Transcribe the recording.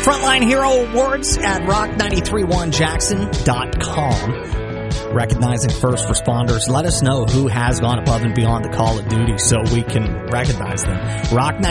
Frontline Hero Awards at rock931jackson.com. Recognizing first responders. Let us know who has gone above and beyond the call of duty so we can recognize them. Rock